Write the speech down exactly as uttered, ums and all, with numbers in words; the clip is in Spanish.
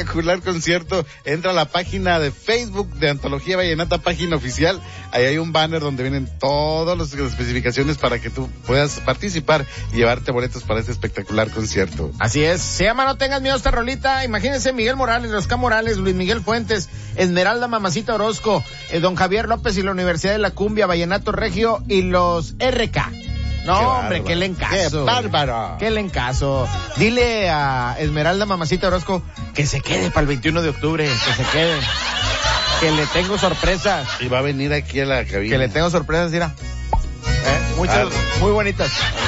espectacular concierto. Entra a la página de Facebook de Antología Vallenata, página oficial. Ahí hay un banner donde vienen todas las especificaciones para que tú puedas participar y llevarte boletos para este espectacular concierto. Así es. Se llama No Tengas Miedo esta rolita. Imagínense Miguel Morales, Rosca Morales, Luis Miguel Fuentes, Esmeralda Mamacita Orozco, eh, don Javier López y la Universidad de la Cumbia, Vallenato Regio y los R K. No, qué hombre, bárbaro. Qué lencazo. Qué bárbaro. Qué lencazo. Dile a Esmeralda Mamacita Orozco que se quede para el veintiuno de octubre, que se quede. Que le tengo sorpresas. Y va a venir aquí a la cabina. Que le tengo sorpresas, mira. ¿Eh? Muchas, ah, muy bonitas.